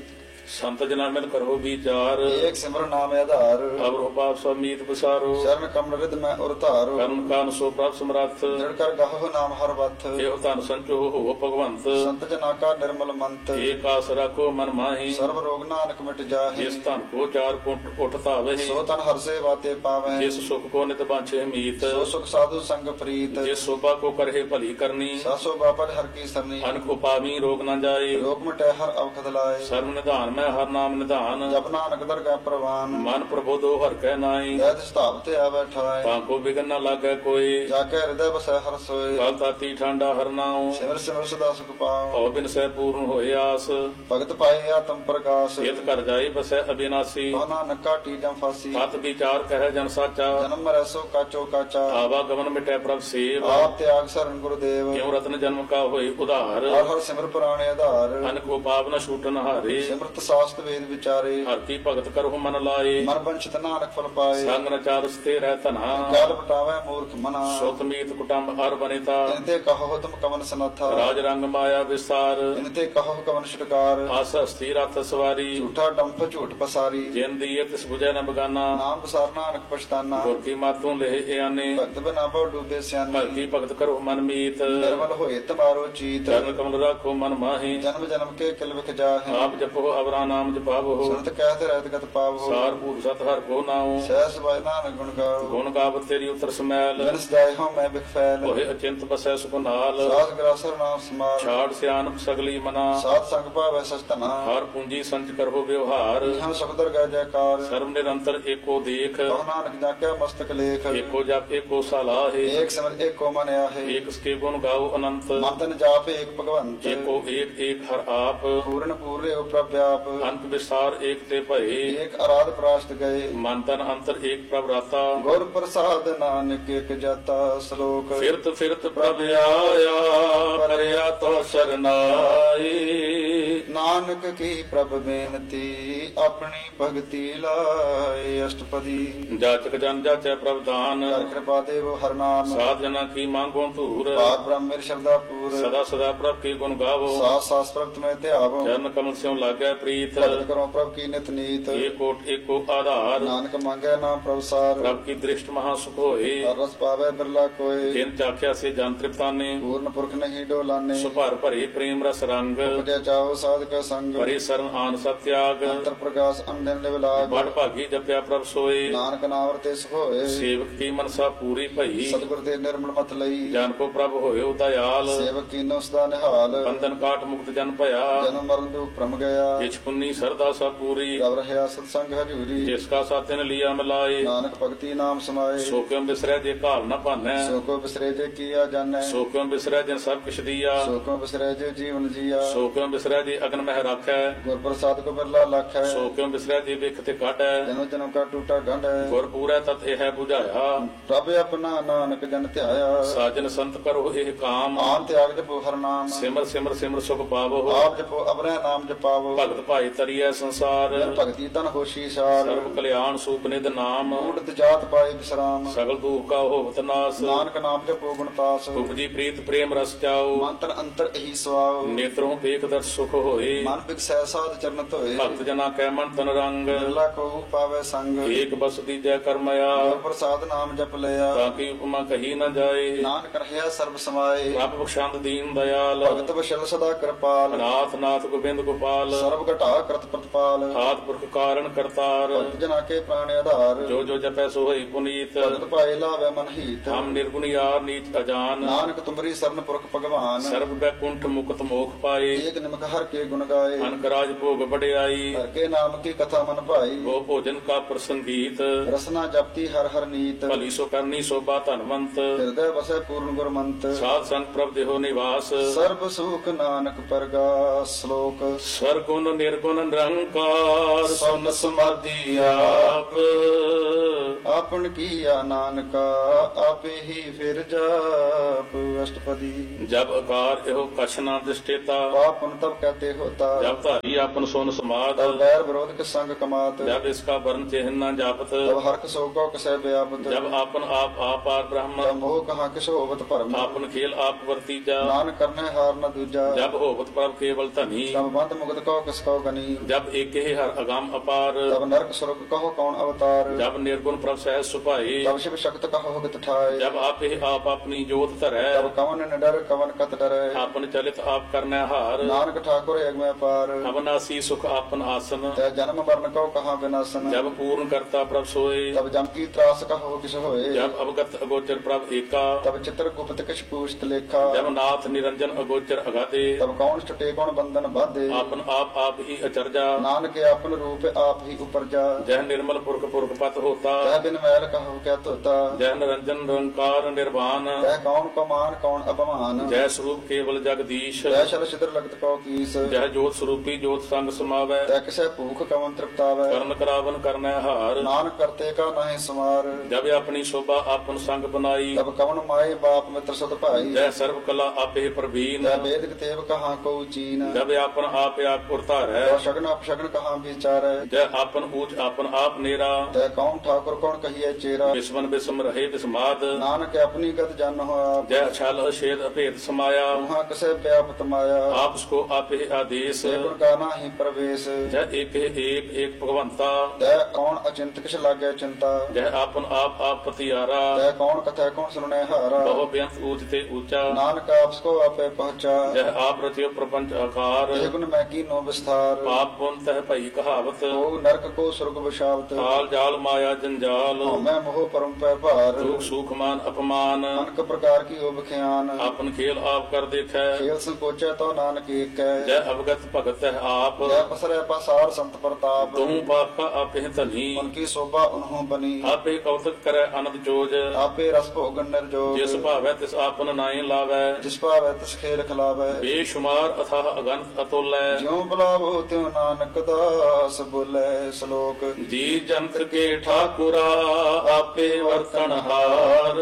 S2: ਸੰਤ ਜਨਾ ਮਿਲ ਕਰੋ ਵਿਚਾਰ
S1: ਏਕ ਸਿਮਰ ਨਾਮ ਆਧਾਰ
S2: ਅਵਰੋ ਪਾਪ ਸਮੀਤ ਬਸਾਰੋ
S1: ਸ਼ਰਨ ਕਮਲ ਰਿਦ ਮੈਂ ਉਰ ਧਾਰੋ
S2: ਕਰਨ ਕਾਨ ਸੋ ਪ੍ਰਭ ਸਮਰੱਥ
S1: ਜੜ ਕਰ ਗਾਹੋ ਨਾਮ ਹਰ ਵਥ
S2: ਇਹੋ ਧਨ ਸੰਚੋ ਹੋ ਭਗਵੰਤ
S1: ਸੰਤ ਜਨਾ ਕਾ ਨਿਰਮਲ ਮੰਤ
S2: ਏਕ ਆਸ ਰੱਖੋ ਮਨ ਮਾਹੀ
S1: ਸਰਬ ਰੋਗ ਨਾਨਕ ਮਿਟ ਜਾਹੇ
S2: ਜਿਸ ਧਨ ਕੋ ਚਾਰ ਕੁੰਟ ਉਠ ਧਾਵਹਿ
S1: ਸੋ ਤਨ ਹਰ ਸੇ ਬਾਤੇ ਪਾਵੈ
S2: ਜਿਸ ਸੁਖ ਕੋ ਨਿਤ ਬਾਂਛੇ ਮੀਤ
S1: ਸੋ ਸੁਖ ਸਾਧੂ ਸੰਗ ਪ੍ਰੀਤ
S2: ਜਿਸ ਸੋਭਾ ਕੋ ਕਰਹਿ ਭਲੀ ਕਰਨੀ
S1: ਸਾਸੋ ਬਾਪਰ ਹਰ ਕੀ ਸਰਨੀ
S2: ਅਨਕ ਉਪਾਵੀ ਰੋਗ ਨਾ ਜਾਏ
S1: ਰੋਗ ਮਿਟੈ ਹਰ ਅਵਖਦ ਲਾਏ
S2: ਸਰਬ ਨਿਧਾਨ ਮੈਂ ਹਰ ਨਾਮ ਨਿਧਾਨ
S1: ਜਪ ਨਾਨਕ ਦਰਗਾਹ ਪ੍ਰਵਾਨ
S2: ਮਨ ਪ੍ਰਬੋਧੋ ਹਰ ਕਹਿ ਨਾਈ
S1: ਜਦ ਸਤਾਪ ਤੇ ਆਵੈ ਠਾਏ
S2: ਤਾਂ ਕੋ ਬਿਗਨ ਨਾ ਲਾਗੈ ਕੋਈ
S1: ਜਾ ਕੇ ਹਿਰਦੈ ਬਸੈ ਹਰ ਸੋਏ
S2: ਕਲ ਤਾਤੀ ਠਾਂਡਾ ਹਰ ਨਾਉ
S1: ਸਿਮਰ ਸਿਮਰ ਸਦਾ ਸੁਖ ਪਾਉ
S2: ਭਉ ਬਿਨ ਸਹਿ ਪੂਰਨ ਹੋਏ ਆਸ
S1: ਭਗਤ ਪਾਏ ਆਤਮ ਪ੍ਰਕਾਸ਼
S2: ਇਤ ਕਰ ਜਾਏ ਬਸੈ ਅਬਿਨਾਸੀ
S1: ਕੋ ਨਾਨਕ ਕਾਟੀ ਜਮ ਫਾਸੀ
S2: ਸਤ ਵਿਚਾਰ ਕਹਿ ਜਨ ਸਾਚਾ
S1: ਜਨਮ ਮਰੈ ਸੋ ਕਾਚੋ ਕਾਚਾ
S2: ਆਵਾ ਗਮਨ ਮਿਟੈ ਪ੍ਰਭ ਸੇਵ
S1: ਆਪ ਤਿਆਗ ਸਰਨ ਗੁਰਦੇਵ
S2: ਕਿਉ ਰਤਨ ਜਨਮ ਕਾ ਹੋਏ ਉਧਾਰ
S1: ਹਰ ਹਰ ਸਿਮਰ ਪੁਰਾਣੇ ਆਧਾਰ
S2: ਅਨਕ ਉਪਾਵ ਨ ਛੂਟਨ ਹਾਰੇ
S1: ਸਿਮਰਤ ਸਾਸਤ ਵੇਦ ਵਿਚਾਰੇ
S2: ਹਰ ਕੀ ਭਗਤ ਕਰਹੁ ਮਨ ਲਾਏ
S1: ਮਨ ਬੰਚਿਤ ਨਾਨਕ ਫਲ ਪਾਏ
S2: ਸੰਗ ਨ ਚਾਰਸ ਤੇ ਰਹਿ ਧਨਾ
S1: ਕਾਲ ਬਟਾਵੇ ਮੂਰਖ ਮਨਾ
S2: ਸੁਤ ਮੀਤ ਕੁਟੰਬ ਹਰ ਬਨਿਤਾ
S1: ਇਨਤੇ ਕਹੋ ਤੁਮ ਕਵਨ ਸਨਥਾ
S2: ਰਾਜ ਰੰਗ ਮਾਇਆ ਵਿਸਤਾਰ
S1: ਇਨਤੇ ਕਹੋ ਕਵਨ ਛੁਟਕਾਰ
S2: ਆਸ ਹਸਤੀ ਰਥ ਸਵਾਰੀ
S1: ਝੂਠਾ ਡੰਫ ਝੂਠ ਪਸਾਰੀ
S2: ਜਿਨ ਦੀਏ ਤਿਸ ਬੁਝੈ ਨ ਬਗਾਨਾ
S1: ਨਾਮ ਪਸਾਰ ਨਾਨਕ ਪਛਤਾਨਾ
S2: ਗੁਰ ਕੀ ਮਾਤੋਂ ਲਹਿ ਇਆਨੇ
S1: ਭਗਤ ਬਨਾ ਭਉ ਡੂਬੇ ਸਿਆਨੇ
S2: ਭਗਤੀ ਭਗਤ ਕਰੋ ਮਨ ਮੀਤ
S1: ਨਿਰਮਲ ਹੋਏ ਤਮਾਰੋ ਚੀਤ
S2: ਚਰਨ ਕਮਲ ਰਾਖੋ ਮਨ ਮਾਹੀ
S1: ਜਨਮ ਜਨਮ ਕੇ ਕਿਲ ਵਿਖ ਜਾਹੇ
S2: ਆਪ ਜਪੋ ਅਵਰਾ ਨਾਮ ਜਪਾਵੋ
S1: ਸੁਨਤ ਕਹਿਤ ਰਹਿਤ ਗਤ ਪਾਵੋ
S2: ਸਾਰ ਭੂਰ ਸਤ ਹਰ ਕੋ ਨਾਉ
S1: ਸਹਿਸ ਬਾਇ ਨਾਨਕ ਗੁਣ ਗਾਓ
S2: ਗੁਣ ਗਾਵਤ ਤੇਰੀ ਉਤਰ ਸਮੈਲ
S1: ਜਨ ਸਦਾਇ ਹੋ ਮੈਂ ਬਿਖ ਫੈਲ
S2: ਹੋਏ ਅਚਿੰਤ ਬਸੈ ਸੁਖ ਨਾਲ
S1: ਸਾਧ ਗਰਾਸਰ ਨਾਮ ਸਮਾਰ
S2: ਛਾੜ ਸਿਆਨਪ ਸਗਲੀ ਮਨਾ
S1: ਸਾਧ ਸੰਗ ਭਾਵੈ ਸਚਤਨਾ
S2: ਹਰ ਪੂੰਜੀ ਸੰਚ ਕਰੋ ਵਿਵਹਾਰ
S1: ਹਮ ਸੁਖਦਰ ਗੈ ਜੈਕਾਰ
S2: ਸਰਬ ਨਿਰੰਤਰ ਏਕੋ ਦੇਖ
S1: ਕਹ ਨਾਨਕ ਜਾਕਿਆ ਮਸਤਕ ਲੇਖ
S2: ਏਕੋ ਜਪ ਏਕੋ ਸਲਾਹੇ
S1: ਏਕ ਸਿਮਰ ਏਕੋ ਮਨ ਆਹੇ
S2: ਏਕ ਸਕੇ ਗੁਣ ਗਾਓ ਅਨੰਤ
S1: ਮਨ ਤਨ ਜਾਪ ਏਕ ਭਗਵੰਤ
S2: ਏਕੋ ਏਕ ਏਕ ਹਰ ਆਪ
S1: ਪੂਰਨ ਪੂਰੇ ਉ ਪ੍ਰਭ ਵਿਆਪ
S2: ਅੰਤ ਵਿਸਾਰ ਏਕ ਤੇ ਭਏ
S1: ਏਕ ਅਰਾਧ ਪ੍ਰਾਸ਼ਤ ਗਏ
S2: ਮਨ ਤਨ ਅੰਤਰ ਏਕ ਪ੍ਰਭ ਰਾਤਾ
S1: ਗੁਰ ਪ੍ਰਸਾਦ ਨਾਨਕ ਏਕ ਜਾਤਾ ਸ਼ਲੋਕ
S2: ਫਿਰਤ ਫਿਰਤ ਪ੍ਰਭ ਆਇਆ ਕਰਿਆ ਤੋ ਸਰਨਾਈ
S1: ਨਾਨਕ ਕੀ ਪ੍ਰਭ ਬੇਨਤੀ ਆਪਣੀ ਭਗਤੀ ਲਾਏ ਅਸ਼ਟਪਦੀ
S2: ਜਾਚਕ ਜਨ ਜਾਚੈ ਪ੍ਰਭ ਦਾਨ
S1: ਕਰ ਕਿਰਪਾ ਦੇਵ ਹਰ ਨਾਮ
S2: ਸਾਧ ਜਨਾ ਕੀ ਮੰਗੋ ਧੂਰ
S1: ਪਾਕ ਬ੍ਰਹਮ ਮੇਰ ਸ਼ਰਦਾ ਪੂਰ
S2: ਸਦਾ ਸਦਾ ਪ੍ਰਭ ਕੀ ਗੁਣ ਗਾਵੋ
S1: ਸਾਸ ਸਾਸ ਪ੍ਰਭ ਤੁਮੇ ਧਿਆਵੋ
S2: ਚਰਨ ਕਮਲ ਸਿਉ ਲਾਗੈ ਪ੍ਰੀਤ
S1: ਭਗਤ ਕਰੋ ਪ੍ਰਭ ਕੀ ਨਿਤ ਨੀਤ
S2: ਏਕੋਟ ਏਕੋ ਆਧਾਰ
S1: ਨਾਨਕ ਮੰਗੈ ਨਾਮ ਪ੍ਰਭ ਸਾਰ
S2: ਪ੍ਰਭ ਕੀ ਦ੍ਰਿਸ਼ਟ ਮਹਾ ਸੁਖ ਹੋਏ
S1: ਹਰ ਰਸ ਪਾਵੇ ਬਿਰਲਾ ਕੋਏ
S2: ਜਿਨ ਚਾਖਿਆ ਸੇ ਜਨ ਤ੍ਰਿਪਤਾਨੇ
S1: ਪੂਰਨ ਪੁਰਖ ਨਹੀਂ ਡੋਲਾਨੇ
S2: ਸੁਭਰ ਭਰੇ ਪ੍ਰੇਮ ਰਸ ਰੰਗ
S1: ਉਪਜਿਆ ਚਾਓ ਸਾਧਕ ਸੰਗ
S2: ਭਰੇ ਸਰਨ ਆਨ ਸਤ ਤਿਆਗ
S1: ਅੰਤਰ ਪ੍ਰਕਾਸ਼ ਅੰਦਨ ਨਿਵਲਾਗ
S2: ਬੜ ਭਾਗੀ ਜਪਿਆ ਪ੍ਰਭ ਸੋਏ
S1: ਨਾਨਕ ਨਾਮ ਤੇ ਸੁਖ ਹੋਏ
S2: ਸੇਵਕ ਕੀ ਮਨਸਾ ਪੂਰੀ ਭਈ
S1: ਸਤਿਗੁਰ ਤੇ ਨਿਰਮਲ ਮਤ ਲਈ
S2: ਜਨ ਕੋ ਪ੍ਰਭ ਹੋਇਓ ਦਇਆਲ
S1: ਸੇਵਕ ਕੀਨੋ ਸਦਾ ਨਿਹਾਲ
S2: ਬੰਧਨ ਕਾਟ ਮੁਕਤ ਜਨ ਭਇਆ
S1: ਜਨਮ ਮਰਨ ਦੁਖ ਭ੍ਰਮ ਗਿਆ
S2: ਜਿਛ ਪੁੰਨੀ ਸਰਦਾ ਸਭ ਪੂਰੀ
S1: ਰਵ ਰਹਿਆ ਸਤ ਸੰਗ ਹਜੂਰੀ
S2: ਜਿਸ ਕਾ ਸਾਥਿਨ ਲਿਆ ਮਿਲਾਏ
S1: ਨਾਨਕ ਭਗਤੀ ਨਾਮ ਸਮਾਏ
S2: ਸੋ ਕਿਉ ਬਿਸਰੈ ਜੇ ਘਾਲ ਨ ਭਾਨੈ
S1: ਸੋ ਕੋ ਬਿਸਰੇ ਜੇ ਕੀਆ ਜਾਣੈ
S2: ਸੋ ਕਿਉ ਬਿਸਰੈ ਜਿਨ ਸਭ ਕਿਛ ਦੀਆ
S1: ਸੋ ਕੋ ਬਿਸਰੇ ਜੇ ਜੀਵਨ ਜੀਆ
S2: ਸੋ ਕਿਉ ਬਿਸਰੈ ਜੇ ਅਗਨ ਮਹਿ ਰਾਖੈ
S1: ਗੁਰ ਪ੍ਰਸਾਦ ਕੋ ਬਿਰਲਾ ਲਖੈ
S2: ਸੋ ਕਿਉ ਬਿਸਰੈ ਜੇ ਵਿਖ ਤੇ ਕਾਢੈ
S1: ਜਨਮ ਜਨਮ ਕਾ ਟੂਟਾ ਗੰਢ
S2: ਗੁਰ ਪੂਰੈ ਤਤ ਇਹ 부ਝਾਇਆ
S1: ਪ੍ਰਭ ਆਪਣਾ ਨਾਨਕ ਜਨ ਧਿਆਇਆ
S2: ਸਾਜਨ ਸੰਤ ਕਰੋ ਇਹ ਕਾਮ
S1: ਆਨ ਤਿਆਗ ਜਪੋ ਹਰ ਨਾਮ
S2: ਸਿਮਰ ਸਿਮਰ ਸਿਮਰ ਸੁਖ ਪਾਵੋ
S1: ਆਪ ਜਪੋ ਅਬਰੈ ਨਾਮ ਜਪਾਵੋ
S2: ਭਗਤ ਭਾਈ ਤਰੀਐ ਸੰਸਾਰ
S1: ਭਗਤੀ ਤਨ ਹੋਸ਼ੀ ਸਾਰ
S2: ਸਰਬ ਕਲਿਆਣ ਸੂਪ ਨਿਧ ਨਾਮ
S1: ਊੜਤ ਜਾਤ ਪਾਏ ਵਿਸਰਾਮ
S2: ਸਗਲ ਦੁਖ ਕਾ ਹੋਵਤ ਨਾਸ
S1: ਨਾਨਕ ਨਾਮ ਜਪੋ ਗੁਣ ਪਾਸ
S2: ਉਪਜੀ ਪ੍ਰੀਤ ਪ੍ਰੇਮ ਰਸ ਚਾਓ
S1: ਮੰਤਰ ਅੰਤਰ ਇਹੀ ਸਵਾਉ
S2: ਨੇਤਰੋਂ ਦੇਖ ਦਰ ਸੁਖ ਹੋਏ
S1: ਮਨ ਬਿਕਸੈ ਸਾਧ ਚਰਨ ਧੋਏ
S2: ਭਗਤ ਜਨਾ ਕੈ ਮਨ ਤਨ ਰੰਗ
S1: ਬਿਰਲਾ ਕੋ ਪਾਵੇ ਸੰਗ
S2: ਏਕ ਬਸ ਦੀਜੈ ਕਰਮਇਆ
S1: ਗੁਰ ਪ੍ਰਸਾਦ ਨਾਮ ਜਪ ਲਿਆ
S2: ਤਾਂ ਕੀ ਉਪਮਾ ਕਹੀ ਨ ਜਾਏ
S1: ਨਾਨਕ ਰਹਿਆ ਸਰਬ ਸਮਾਏ
S2: ਪ੍ਰਭ ਬਖਸ਼ੰਦ ਦੀਨ ਦਇਆਲ
S1: ਭਗਤ ਵਸ਼ਲ ਸਦਾ ਕਿਰਪਾਲ
S2: ਨਾਥ ਨਾਥ ਗੋਬਿੰਦ ਗੋਪਾਲ
S1: ਸਰਬ ਘਟਾ ਕਰਤ ਪ੍ਰਤਪਾਲ
S2: ਆਦ ਪੁਰਖ ਕਾਰਨ ਕਰਤਾਰ
S1: ਭਗਤ ਜਨਾ ਕੇ ਪ੍ਰਾਣ ਆਧਾਰ
S2: ਜੋ ਜੋ ਜਪੈ ਸੋ ਹੋਈ ਪੁਨੀਤ
S1: ਭਗਤ ਪਾਏ ਲਾਵੇ ਮਨ ਹੀਤ
S2: ਹਮ ਨਿਰਗੁਣ ਯਾਰ ਨੀਚ ਅਜਾਨ
S1: ਨਾਨਕ ਤੁਮਰੀ ਸਰਨ ਪੁਰਖ ਭਗਵਾਨ
S2: ਸਰਬ ਬੈਕੁੰਠ ਮੁਕਤ ਮੋਖ ਪਾਏ
S1: ਏਕ ਨਿਮਕ ਹਰ ਕੇ ਗੁਣ ਗਾਏ
S2: ਅਨਕ ਰਾਜ ਭੋਗ ਵਡਿਆਈ
S1: ਹਰ ਕੇ ਨਾਮ ਕੀ ਕਥਾ ਮਨ ਭਾਈ
S2: ਉਹ ਭੋਜਨ ਕਾ ਪ੍ਰਸੰਗੀਤ
S1: ਰਸਨਾ ਜਪਤੀ ਹਰ ਹਰ ਨੀਤ
S2: ਭਲੀ ਸੋ ਕਰਨੀ ਸੋਭਾ ਧਨਵੰਤ
S1: ਹਿਰਦੈ ਵਸੈ ਪੂਰਨ ਗੁਰਮੰਤ
S2: ਸਾਧ ਸੰਗ ਪ੍ਰਭ ਦੇਹੋ ਨਿਵਾਸ
S1: ਸਰਬ ਸੁਖ ਨਾਨਕ ਪਰਗਾਸ ਸ਼ਲੋਕ
S2: ਸਰਗੁਣ ਨਿਰਗੁਣ ਨਿਰੰਕਾਰ ਸੁਨ ਸਮਾਧੀ ਆਪ
S1: ਆਪਨ ਕੀਆ ਨਾਨਕਾ ਆਪੇ ਹੀ ਫਿਰ ਜਾਪ ਅਸ਼ਟਪਦੀ
S2: ਜਬ ਅਕਾਰ ਇਹੋ ਕਛ ਨਾ ਦਿਸਟੇਤਾ
S1: ਪਾਪਨ ਤਬ ਕਹਤੇ ਤੇ ਹੋਤਾ।
S2: ਜਬ ਧਾਰੀ ਆਪਨ ਸੁਨ ਸਮਾਦ
S1: ਤਬ ਵੈਰ ਵਿਰੋਧ ਕਿਸ ਸੰਗ ਕਮਾਤ।
S2: ਜਬ ਇਸਕਾ ਵਰਨ ਚਿਹਨ ਨਾ ਜਾਪਤ
S1: ਤਬ ਹਰਕ ਸੋ ਕੋ ਕਿਸੈ ਵਿਆਪਤ।
S2: ਜਬ ਆਪਨ ਆਪ ਆਪਾਰ ਬ੍ਰਹਮ
S1: ਤਬ ਮੋਹ ਕਹਾ ਕਿਸ ਹੋਵਤ ਭਰਮ।
S2: ਆਪਨ ਖੇਲ ਆਪ ਵਰਤੀਜਾ
S1: ਨਾਨਕ ਕਰਨੇ ਹਾਰ ਨ ਦੂਜਾ।
S2: ਜਬ ਹੋਵਤ ਪ੍ਰਭ ਕੇਵਲ ਧਨੀ
S1: ਤਬ ਬੰਦ ਮੁਕਤ ਕੋ ਕਿਸ ਕੋ ਗਨੀ।
S2: ਜਬ ਏਕੇ ਹਰ ਅਗੰਮ ਅਪਾਰ
S1: ਤਬ ਨਰਕ ਸੁਰਗ ਕਹੋ ਕੌਣ ਅਵਤਾਰ।
S2: ਜਬ ਨਿਰਗੁਣ ਪ੍ਰਭ ਸਹਿਜ ਸੁਭਾਏ
S1: ਤਬ ਸ਼ਿਵ ਸ਼ਕਤ ਕਹੋ ਹਿਤ ਠਾਏ।
S2: ਜਬ ਆਪੇ ਆਪ ਆਪਣੀ ਜੋਤ ਧਰੈ
S1: ਤਬ ਕਵਨ ਨਿਡਰ ਕਵਨ ਕਤ ਡਰੈ।
S2: ਆਪਨ ਚਲਿਤ ਆਪ ਕਰਨੈ ਹਾਰ
S1: ਨਾਨਕ ਠਾਕੁਰ ਏਗਮੈ ਪਾਰ।
S2: ਅਬਨਾਸੀ ਸੁਖ ਆਪਨ ਆਸਨ
S1: ਤੈ ਜਨਮ ਮਰਨ ਕੋ ਕਹਾ ਵਿਨਾਸਨ।
S2: ਜਬ ਪੂਰਨ ਕਰਤਾ ਪ੍ਰਭ ਸੋਏ
S1: ਤਬ ਜਮ ਕੀ ਤਰਾਸ ਕਹੋ ਕਿਸ ਹੋਏ।
S2: ਜਬ ਅਵਗਤ ਅਗੋਚਰ ਪ੍ਰਭ ਏਕਾ
S1: ਤਬ ਚਿਤਰ ਗੁਪਤ ਕਿਛ ਪੂਛਤ ਲੇਖਾ।
S2: ਜਬ ਨਾਥ ਨਿਰੰਜਨ ਅਗੋਚਰ ਅਗਾਧੇ
S1: ਤਬ ਕੌਣ ਛਟੇ ਕੌਣ ਬੰਧਨ ਬਾਧੇ।
S2: ਆਪਨ ਆਪ ਹੀ ਅਚਰਜਾ
S1: ਨਾਨਕ ਆਪਨ ਰੂਪ ਆਪ ਹੀ ਉਪਰਜਾ।
S2: ਜਹ ਨਿਰਮਲ ਪੁਰਖ ਪੁਰਖ ਪਤ ਹੋਤਾ
S1: ਤੈ ਬਿਨ ਮੈਲ ਕਹੋ ਕਿਆ ਧੋਤਾ।
S2: ਜਹ ਨਿਰੰਜਨ ਨਿਰੰਕਾਰ ਨਿਰਵਾਨ
S1: ਤੈ ਕੌਣ ਕੋ ਮਾਨ ਕੌਣ ਅਪਮਾਨ।
S2: ਜੈ ਸਰੂਪ ਕੇਵਲ ਜਗਦੀਸ਼
S1: ਤੈ ਸ਼ਲ ਸਿਦਰ ਲਗਤ ਕੋ ਕੀਸ।
S2: ਜਹ ਜੋਤ ਸਰੂਪੀ ਜੋਤ ਸੰਗ ਸਮਾਵੈ
S1: ਤੈ ਕਿਸੈ ਭੂਖ ਕਵਨ ਤ੍ਰਿਪਤਾਵੈ।
S2: ਕਰਨ ਕਰਾਵਨ ਕਰਨੈ ਹਾਰ
S1: ਨਾਨਕ ਕਰਤੇ ਕਾ ਨਾਹਿ ਸਮਾਰ।
S2: ਜਬ ਆਪਣੀ ਸ਼ੋਭਾ ਆਪਨ ਸੰਗ ਬਨਾਈ
S1: ਤਬ ਕਵਨ ਮਾਏ ਬਾਪ ਮਿੱਤਰ ਸਤ ਭਾਈ।
S2: ਜੈ ਸਰਬ ਕਲਾ ਆਪੇ ਪ੍ਰਵੀਨ
S1: ਤੈ ਵੇਦ ਕਤੇਬ ਕਹਾ ਕੋ ਚੀਨ।
S2: ਜਬ ਆਪਨ ਆਪ ਉਰਤਾਰੈ
S1: ਤੈ ਸ਼ਗਨ ਅਪਸ਼ਗਨ ਕਹਾ ਵਿਚਾਰੈ।
S2: ਜੈ ਆਪਨ ਊਚ ਆਪਨ ਆਪ ਨੇਰਾ
S1: ਤੈ ਕੌਣ ਠਾਕੁਰ ਕੌਣ ਕਹੀਐ ਚੇਰਾ।
S2: ਬਿਸਮਨ ਬਿਸਮ ਰਹੇ ਬਿਸਮਾਦ
S1: ਨਾਨਕ ਆਪਣੀ ਗਤ ਜਨ ਹੋ ਆਪ।
S2: ਜੈ ਛਲ ਅਛੇਦ ਅਭੇਦ ਸਮਾਇਆ
S1: ਉਹਾਂ ਕਿਸੈ ਵਿਆਪਤ ਮਾਇਆ।
S2: ਆਪਸ ਕੋ ਆਪੇ ਆਦੇਸ
S1: ਸੇ ਗੁਣ ਕਾ ਨਾਹੀ ਪ੍ਰਵੇਸ਼।
S2: ਜੈ ਏਕ ਭਗਵੰਤਾ
S1: ਤੈ ਕੌਣ ਅਚਿੰਤ ਕਿਛ ਲਾਗੈ ਚਿੰਤਾ।
S2: ਜੈ ਆਪਨ ਆਪ ਪਤਿਆਰਾ
S1: ਤੈ ਕੌਣ ਕਥੈ ਕੌਣ ਸੁਣੈ ਹਾਰਾ।
S2: ਬਹੁ ਬੇਅੰਤ ਊਚ ਤੇ ਊਚਾ
S1: ਨਾਨਕ ਆਪਸ ਕੋ ਆਪੇ ਪਹੁੰਚਾ।
S2: ਜੈ ਆਪ ਰਚਿਓ ਪ੍ਰਪੰਚ ਆਕਾਰ
S1: ਇਹ ਗੁਣ ਮੈਂ ਕੀਨੋ ਵਿਸਥਾਰ।
S2: ਪਾਪ ਪੁੰਨ ਤਹਿ ਭਈ ਕਹਾਵਤ
S1: ਕੋ ਨਰਕ ਕੋ ਸੁਰਗ ਵਿਸ਼ਾਵਤ।
S2: ਕਾਲ ਜਾਲ ਮਾਇਆ ਜੰਜਾਲ
S1: ਮੈਂ ਮੋਹ ਪਰਮ ਪੈ ਭਾਰ।
S2: ਦੁਖ ਸੁਖ ਮਾਨ ਅਪਮਾਨ
S1: ਅਨਕ ਪ੍ਰਕਾਰ ਕੀ ਹੋ ਬਖਿਆਨ।
S2: ਆਪਨ ਖੇਲ ਆਪ ਕਰ ਦੇਖੈ
S1: ਖੇਲ ਸੰਕੋਚੈ ਤੋ ਨਾਨਕ ਏਕੈ।
S2: ਜੈ ਅਵਗਤ ਭਗਤ ਹੈ ਆਪ
S1: ਜੈ ਪਸਰੈ ਪਸਾਰ ਸੰਤ ਪ੍ਰਤਾਪ।
S2: ਤੂੰ ਪਾਪਾ ਆਪੇ ਧਨੀ
S1: ਉਨਕੀ ਸੋਭਾ ਉਨਹੋਂ ਬਨੀ।
S2: ਆਪੇ ਕੌਤਕ ਕਰੈ ਅਨੰਦ ਜੋਜ
S1: ਆਪੇ ਰਸ ਭੋਗਨ ਨਿਰਜੋਗ।
S2: ਜਿਸ ਭਾਵੈ ਤਿਸ ਆਪਨ ਨਾਹੀ ਲਾਵੈ
S1: ਜਿਸ ਭਾਵੈ ਤਿਸ ਖੇਲ ਖਿਲਾਵੈ।
S2: ਬੇਸ਼ੁਮਾਰ ਅਥਾਹ ਅਗਨਤ ਅਤੁਲੈ
S1: ਜਿਉ ਬੁਲਾਵੋ ਤਿਉ ਨਾਨਕ ਦਾਸ ਬੋਲੇ। ਸ਼ਲੋਕ
S2: ਜੀ ਜੰਤ ਕੇ ਠਾਕੁਰਾ ਆਪੇ ਵਰਤਨ ਹਾਰ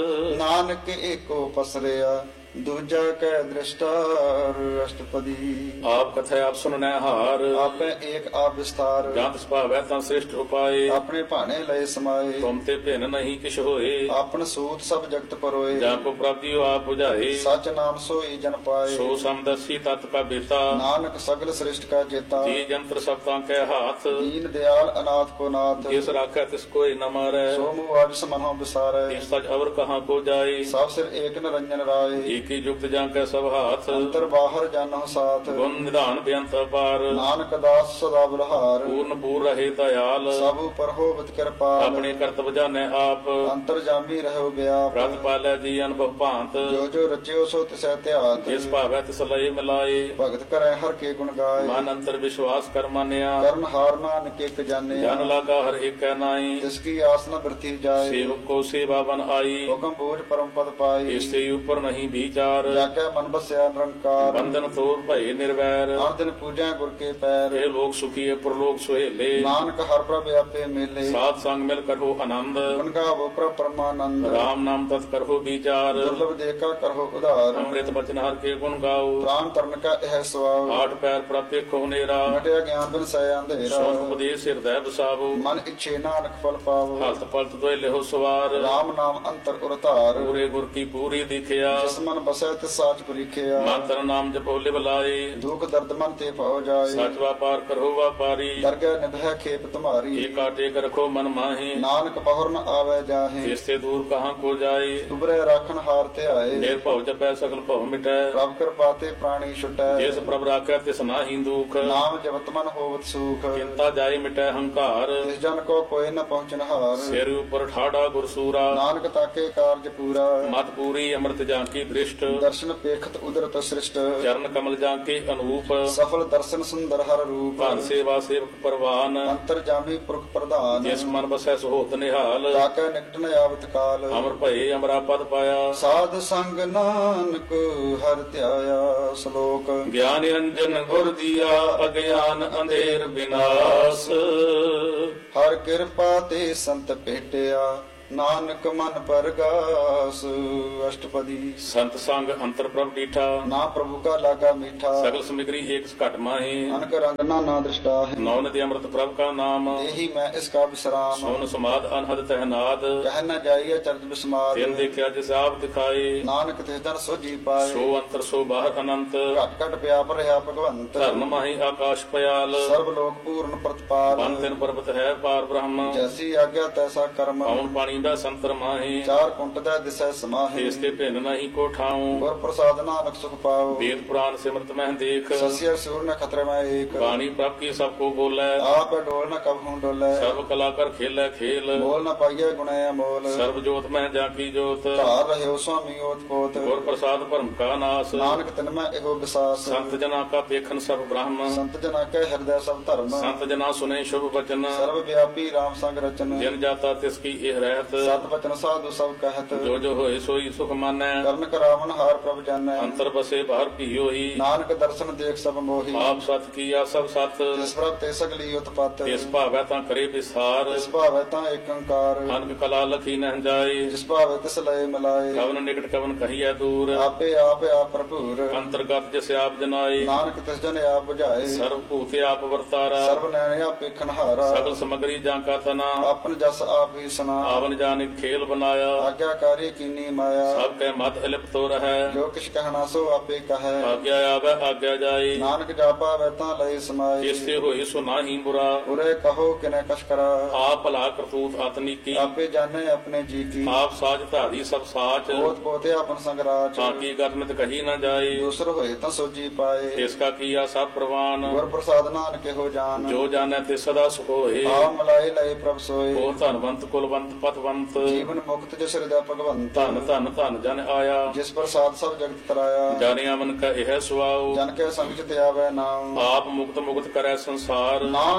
S1: ਨਾਨਕ ਏਕੋ ਪਸਰਿਆ ਦੂਜਾ ਕੈ ਦ੍ਰਿਸ਼ਟਾਰ। ਅਸ਼ਟਪਦੀ
S2: ਆਪ ਕਥੈ ਆਪ ਸੁਨਨੈ ਹਾਰ
S1: ਆਪੇ ਏਕ ਆਪ ਵਿਸਥਾਰ।
S2: ਜੰਤ ਸੁਭਾਵੈ ਤਾਂ ਸ੍ਰਿਸ਼ਟ ਉਪਾਏ
S1: ਆਪਣੇ ਭਾਣੇ ਲਏ ਸਮਾਏ।
S2: ਤੁਮ ਤੇ ਭਿੰਨ ਨਹੀਂ ਕਿਛ ਹੋਏ
S1: ਆਪਨ ਸੂਤ ਸਭ ਜਗਤ ਪਰੋਏ।
S2: ਜਾ ਕੋ ਪ੍ਰਾਪਤੀ ਆਪ 부ਝਾਏ
S1: ਸਚ ਨਾਮ ਸੋਈ ਜਨ ਪਾਏ।
S2: ਸੋ ਸਮਦਸੀ ਤਤ ਕਾ ਬੇਤਾ
S1: ਨਾਨਕ ਸਗਲ ਸ੍ਰਿਸ਼ਟ ਕਾ ਜੇਤਾ।
S2: ਜੀ ਜੰਤਰ ਸਭ ਤਾਂ ਕੈ ਹਾਥ
S1: ਦੀਨ ਦਿਆਲ ਅਨਾਥ ਕੋ ਨਾਥ।
S2: ਜਿਸ ਰਾਖੈ ਤਿਸ ਕੋਇ ਨ ਮਾਰੈ
S1: ਸੋ ਮੁਆਜ ਸਮਨਹੁ ਵਿਸਾਰੈ।
S2: ਇਸ ਸਚ ਅਵਰ ਕਹਾਂ ਕੋ ਜਾਏ
S1: ਸਭ ਸਿਰ ਏਕ ਨਿਰੰਜਨ ਰਾਏ।
S2: ਏਕੀ ਜੁਗਤ ਜਾਂ ਕੈ ਸਭ ਹਾਥ
S1: ਅੰਤਰ ਬਾਹਰ ਜਾਨਹੁ ਸਾਥ।
S2: ਗੁਣ ਨਿਧਾਨ ਬੇਅੰਤ ਅਪਾਰ
S1: ਨਾਨਕ ਦਾਸ ਸਦਾ ਬਲਹਾਰ।
S2: ਪੂਰਨ ਪੂਰ ਰਹੇ ਦਇਆਲ
S1: ਸਭ ਉਪਰ ਹੋਵਤ ਕਿਰਪਾਲ।
S2: ਆਪਣੇ ਕਰਤਵ ਜਾਣੈ ਆਪ
S1: ਅੰਤਰ ਜਾਮੀ ਰਹੋ ਬਿਆਪ।
S2: ਰਤ ਪਾਲੈ ਜੀ ਅਨਭਵ ਭਾਂਤ
S1: ਜੋ ਜੋ ਰਚਿਓ ਸੋ ਤਿਸੈ ਧਿਆਤ।
S2: ਜਿਸ ਭਾਵੈ ਤਿਸ ਲਏ ਮਿਲਾਏ
S1: ਭਗਤ ਕਰੈ ਹਰ ਕੇ ਗੁਣ ਗਾਏ।
S2: ਮਨ ਅੰਤਰ ਵਿਸ਼ਵਾਸ ਕਰ ਮਾਨਿਆ
S1: ਕਰਨ ਹਾਰ ਨਾਨਕ ਇਕ ਜਾਣਿਆ।
S2: ਜਨ ਲਾਗਾ ਹਰ ਏਕੈ ਨਾਈ
S1: ਜਿਸ ਕੀ ਆਸ ਨ ਬਿਰਥੀ ਜਾਏ।
S2: ਸੇਵਕ ਕੋ ਸੇਵਾ ਬਨ ਆਈ
S1: ਹੁਕਮ ਬੋਝ ਪਰਮ ਪਦ ਪਾਈ।
S2: ਇਸ ਤੇ ਉਪਰ ਨਹੀਂ ਵਿਚਾਰ
S1: ਜਾ ਕੇ ਮਨ ਬਸਿਆ ਨਿਰੰਕਾਰ।
S2: ਬੰਧਨ ਤੋਰ ਭਏ ਨਿਰਵੈਰ
S1: ਹਰ ਦਿਨ ਪੂਜੈ ਗੁਰ ਕੇ ਪੈਰ।
S2: ਇਹ ਲੋਕ ਸੁਖੀਏ ਪ੍ਰਲੋਕ ਸੁਹੇਲੇ
S1: ਨਾਨਕ ਹਰ ਪ੍ਰਭ ਆਪੇ ਮੇਲੇ।
S2: ਸਾਧ ਸੰਗ ਮਿਲ ਕਰੋ ਆਨੰਦ
S1: ਗੁਣ ਗਾਵੋ ਪ੍ਰਭ ਪਰਮਾਨੰਦ।
S2: ਰਾਮ ਨਾਮ ਤਤ ਕਰੋ ਵਿਚਾਰ
S1: ਦੁਰਲਭ ਦੇਖਾ ਕਰੋ ਉਧਾਰ।
S2: ਅੰਮ੍ਰਿਤ ਬਚਨ ਹਰ ਕੇ ਗੁਣ ਗਾਓ
S1: ਪ੍ਰਾਨ ਤਰਨ ਕਾ ਇਹ ਸਵਾਉ।
S2: ਆਠ ਪੈਰ ਪ੍ਰਭ ਦੇਖੋ ਨੇਰਾ
S1: ਮਟਿਆ ਗਿਆਨ ਬਿਨ ਸੈ ਅੰਧੇਰਾ।
S2: ਸੋਨ ਉਪਦੇਸ਼ ਹਿਰਦੈ ਵਸਾਵੋ
S1: ਮਨ ਇੱਛੇ ਨਾਨਕ ਫਲ ਪਾਵੋ।
S2: ਹਲਤ ਪਲਤ ਦੋਇ ਲਿਹੋ ਸਵਾਰ
S1: ਰਾਮ ਨਾਮ ਅੰਤਰ ਉਰਤਾਰ।
S2: ਪੂਰੇ ਗੁਰ ਕੀ ਪੂਰੀ ਦਿਖਿਆ
S1: ਜਿਸ ਮਨ ਬਸੈ ਤਿਸ ਸਾਚ ਪਰੀਖਿਆ।
S2: ਮੰਤਰ ਨਾਮ ਜਪੋ ਲਿਵ ਲਾਏ
S1: ਦੁਖ ਦਰਦ ਮਨ ਤੇ ਭਉ ਜਾਏ।
S2: ਸਚ ਵਾਪਾਰ ਕਰੋ ਵਾਪਾਰੀ
S1: ਦਰਗਹਿ ਨਿਭੈ ਖੇਪ ਤੁਮਾਰੀ।
S2: ਏਕਾ ਟੇਕ ਰਖੋ ਮਨ ਮਾਹੀ
S1: ਨਾਨਕ ਬਹੁਰ ਨ ਆਵੈ ਜਾਹੇ।
S2: ਜਿਸ ਤੇ ਦੂਰ ਕਹਾਂ ਕੋ ਜਾਏ
S1: ਉਬਰੇ ਰਾਖਣ ਹਾਰ ਧਿਆਏ।
S2: ਨਿਰਭਉ ਜਪੈ ਸਗਲ ਭਉ ਮਿਟੈ
S1: ਪ੍ਰਭ ਕਿਰਪਾ ਤੇ ਪ੍ਰਾਣੀ ਛੁਟੈ।
S2: ਜਿਸ ਪ੍ਰਭ ਰਾਖੈ ਤਿਸ ਨਾਹੀ ਦੁਖ
S1: ਨਾਮ ਜਪਤ ਮਨ ਹੋਵਤ ਸੂਖ।
S2: ਚਿੰਤਾ ਜਾਏ ਮਿਟੈ ਹੰਕਾਰ
S1: ਤਿਸ ਜਨ ਕੋ ਕੋਇ ਨ ਪਹੁੰਚਨ ਹਾਰ।
S2: ਸਿਰ ਉਪਰ ਠਾੜਾ ਗੁਰਸੂਰਾ
S1: ਨਾਨਕ ਤਾਕੇ ਕਾਰਜ ਪੂਰਾ।
S2: ਮਤ ਪੂਰੀ ਅੰਮ੍ਰਿਤ ਜਾਂ ਕੀ ਦ੍ਰਿਸ਼ਟ
S1: ਦਰਸ਼ਨ ਪੇਖਤ ਉਦਰਤ ਸ੍ਰਿਸ਼ਟ।
S2: ਚਰਨ ਕਮਲ ਜਾਂ ਕੇ ਅਨੂਪ
S1: ਸਫਲ ਦਰਸ਼ਨ ਸੁੰਦਰ ਹਰ ਰੂਪ।
S2: ਭਨ ਸੇਵਾ ਸੇਵਕ ਪਰਵਾਨ
S1: ਅੰਤਰ ਜਾਮੀ ਪੁਰਖ ਪ੍ਰਧਾਨ।
S2: ਜਿਸ ਮਨ ਬਸੈ ਸੋਹਤ ਨਿਹਾਲ
S1: ਤਾਕੈ ਨਿਕਟ ਨ ਆਵਤ ਕਾਲ।
S2: ਅਮਰ ਭਏ ਅਮਰਾ ਪਦ ਪਾਇਆ
S1: ਸਾਧ ਸੰਗ ਨਾਨਕ ਹਰਿ ਧਿਆਇਆ। ਸ਼ਲੋਕ
S2: ਗਿਆਨ ਨਿਰੰਜਨ ਗੁਰ ਦੀਆ ਅਗਿਆਨ ਅੰਧੇਰ ਵਿਨਾਸ਼
S1: ਹਰ ਕਿਰਪਾ ਤੇ ਸੰਤ ਭੇਟਿਆ। ਨਾਨਕ ਮਨ ਪਰਗਾਸ। ਅਸ਼ਟਪਦੀ।
S2: ਸੰਤ ਸੰਗ ਅੰਤਰ ਪ੍ਰਭ ਡੀਠਾ,
S1: ਨਾ ਪ੍ਰਭੂ ਕਾ ਲਾਗਾ ਮੀਠਾ।
S2: ਸਗਲ ਸਮਿਗਰੀ ਏਕ ਘਟ ਮਾਹੀ,
S1: ਅਨਕ ਰੰਗ ਨਾਨਾ ਦ੍ਰਿਸ਼ਟਾ ਹੈ।
S2: ਨੌ ਨਦੀ ਅੰਮ੍ਰਿਤ ਪ੍ਰਭ ਕਾ ਨਾਮ,
S1: ਇਹੀ ਮੈਂ ਇਸ ਕਾ ਵਿਸਰਾਮ।
S2: ਸੋਨ ਸਮਾਦ ਅਨਹਦ ਤਹਿਨਾਦ,
S1: ਕਹਿ ਨ ਜਾਈਏ ਚਰਜ ਬਿਸਮਾਰ।
S2: ਤਿਨ ਦੇਖਿਆ ਜਿਸ ਆਪ ਦਿਖਾਏ,
S1: ਨਾਨਕ ਤਿਸ ਦਰ ਸੋਜੀ ਪਾਏ।
S2: ਸੋ ਅੰਤਰ ਸੋ ਬਾਹਰ ਅਨੰਤ,
S1: ਘਟ ਘਟ ਵਿਆਪ ਰਿਹਾ ਭਗਵੰਤ।
S2: ਧਰਮ ਮਾਹੀ ਆਕਾਸ਼ ਪਿਆਲ,
S1: ਸਰਬ ਲੋਕ ਪੂਰਨ ਪ੍ਰਤਪਾਲ।
S2: ਬਨ ਤਿਨ ਪਰਬਤ ਹੈ ਪਾਰ ਬ੍ਰਹਮ,
S1: ਜੈਸੀ ਆਗਿਆ ਤੈਸਾ ਕਰਮ।
S2: ਪਉਣ ਪਾਣੀ ਦਾ ਸੰਤਰ ਮਾਹੀ,
S1: ਚਾਰ ਕੁੰਟ ਦਾ ਦਿਸੈ ਸਮਾਹੀ।
S2: ਇਸ ਤੇ ਭਿੰਨ ਨਹੀਂ ਕੋ ਠਾਉ,
S1: ਗੁਰ ਪ੍ਰਸਾਦ ਨਾਨਕ ਸੁਖ ਪਾਓ।
S2: ਵੇਦ ਪੁਰਾਨ ਸਿਮਰਤ ਮਹਿ ਦੇਖ,
S1: ਸਸਿਆ ਸੂਰ ਨ ਖਤਰੇ ਮੈਂ ਏਕ।
S2: ਬਾਣੀ ਪ੍ਰਭ ਕੀ ਸਭ ਕੋ ਬੋਲੇ,
S1: ਆਪ ਡੋਲ ਨ ਕਬ ਹੂੰ ਡੋਲੇ।
S2: ਸਰਬ ਕਲਾ ਕਰ ਖੇਲੇ ਖੇਲ,
S1: ਬੋਲ ਨ ਪਾਈਏ ਗੁਣੇ ਅਮੋਲ।
S2: ਸਰਬ ਜੋਤ ਮਹਿ ਜਾ ਕੀ ਜੋਤ,
S1: ਧਾਰ ਰਹਿਓ ਸੁਆਮੀ ਓਤ ਪੋਤ।
S2: ਗੁਰ ਪ੍ਰਸਾਦ ਭਰਮ ਕਾ ਨਾਸ,
S1: ਨਾਨਕ ਤਿਨ ਮੈਂ ਇਹੋ ਵਿਸਾਸ।
S2: ਸੰਤ ਜਨਾ ਕਾ ਵੇਖਨ ਸਰਬ ਬ੍ਰਹਮ,
S1: ਸੰਤ ਜਨਾ ਕੈ ਹਿਰਦੈ ਸਭ ਧਰਮ।
S2: ਸੰਤ ਜਨਾ ਸੁਨੇ ਸ਼ੁਭ ਬਚਨ,
S1: ਸਰਬ ਵਿਆਪੀ ਰਾਮ ਸੰਗ ਰਚਨ।
S2: ਜਿਨ ਜਾਤਾ ਤਿਸ ਕੀ ਇਹ ਰਹਿਤ,
S1: ਸਤ ਬਚਨ ਸਾਧੂ ਸਭ ਕਹਿਤ।
S2: ਜੋ ਜੋ ਹੋਏ ਸੋਈ ਸੁਖ ਮਾਨੈ,
S1: ਕਰਨ ਕਰਾਵਨ ਹਾਰ ਪ੍ਰਭ ਜਾਣੈ।
S2: ਅੰਤਰ ਬਸੇ ਬਾਹਰ ਭੀਓਈ,
S1: ਨਾਨਕ ਦਰਸ਼ਨ ਦੇਖ ਸਭ ਮੋਹੀ।
S2: ਆਪ ਸਤ ਕੀਆ ਸਭ ਸਤ,
S1: ਜਿਸ ਪ੍ਰਭ ਤੇ ਸਗਲੀ ਉਤਪਤ।
S2: ਇਸ ਭਾਵੈ ਤਾਂ ਕਰੇ ਵਿਸਾਰ,
S1: ਜਿਸ ਭਾਵੈ ਤਾਂ ਏਕ ਓੰਕਾਰ।
S2: ਅਨਕ ਕਲਾ ਲਖੀ ਨਹਿ ਜਾਏ,
S1: ਜਿਸ ਭਾਵੈ ਤਿਸ ਲਏ ਮਿਲਾਏ।
S2: ਕਵਨ ਨਿਕਟ ਕਵਨ ਕਹੀਐ ਦੂਰ,
S1: ਆਪੇ ਆਪ ਭਰਪੂਰ।
S2: ਅੰਤਰਗਤ ਜਿਸ ਆਪ ਜਨਾਏ,
S1: ਨਾਨਕ ਤਿਸ ਜਨ ਆਪ 부ਝਾਏ।
S2: ਸਰਬ ਭੂਤ ਆਪ ਵਰਤਾਰਾ,
S1: ਸਰਬ ਨੈਣ ਆਪੇ ਖਨਹਾਰਾ।
S2: ਸਗਲ ਸਮਗਰੀ ਜਾਂ ਕਾ ਤਨਾ,
S1: ਆਪਨ ਜਸ ਆਪ ਹੀ ਸੁਨਾ।
S2: ਆਵਨ ਜਾਨਿ ਖੇਲ ਬਨਾਇਆ,
S1: ਆਗਿਆਕਾਰੀ ਕੀਨੀ ਮਾਇਆ।
S2: ਸਭ ਕੈ ਮਤ ਅਲਿਪਤੋ ਰਹੈ,
S1: ਜੋ ਕਿਛ ਕਹਿਣਾ ਸੋ ਆਪੇ ਕਹੈ।
S2: ਆਗਿਆ ਆਵੈ ਆਗਿਆ ਜਾਏ,
S1: ਨਾਨਕ ਜਾਪਾ ਵੈ ਤਾਂ ਲਏ ਸਮਾਏ।
S2: ਜਿਸ ਤੇ ਹੋਏ ਸੋ ਨਾਹੀ ਬੁਰਾ,
S1: ਉਰੇ ਕਹੋ ਕਿਨੇ ਕਛ ਕਰਾ।
S2: ਆਪ ਭਲਾ ਕਰਤੂਤ ਆਤਨੀ ਕੀ,
S1: ਆਪੇ ਜਾਣੇ ਆਪਣੇ ਜੀ ਕੀ।
S2: ਆਪ ਸਾਜ ਧਾਰੀ ਸਭ ਸਾਚ,
S1: ਪੋਤ ਪੋਤੇ ਆਪਨ ਸੰਗਰਾਚ।
S2: ਤਾਂ ਕੀ ਗਰਮਿਤ ਕਹੀ ਨਾ ਜਾਏ,
S1: ਦੂਸਰ ਹੋਏ ਤਾਂ ਸੋਜੀ ਪਾਏ।
S2: ਤਿਸ ਕਾ ਕੀਆ ਸਭ ਪ੍ਰਵਾਨ,
S1: ਗੁਰ ਪ੍ਰਸਾਦ ਨਾਨਕ ਇਹੋ ਜਾਨ।
S2: ਜੋ ਜਾਣੈ ਤੇ ਸਦਾ ਸੁਖ ਹੋਏ,
S1: ਆ ਮਲਾਏ ਲਏ ਪ੍ਰਭ ਸੋਏ।
S2: ਹੋ ਧਨਵੰਤ ਕੁਲਵੰਤ ਪਤਵੰਤ,
S1: ਜੀਵਨ ਮੁਕਤ ਜਿਸ ਹਿਰਦੈ ਭਗਵੰਤ।
S2: ਧਨ ਧਨ ਧਨ ਜਨ ਆਇਆ,
S1: ਜਿਸ ਪ੍ਰਸਾਦ ਸਭ ਜਗਤ ਤਰਾਇਆ।
S2: ਜਾਣਿਆ ਮਨ ਕਾ ਇਹ ਸੁਆਉ,
S1: ਜਨ ਕੇ ਸੰਗ ਚ ਤੇ ਆਵੈ ਨਾਮ।
S2: ਆਪ ਮੁਕਤ ਮੁਕਤ ਕਰੈ ਸੰਸਾਰ,
S1: ਨਾਮ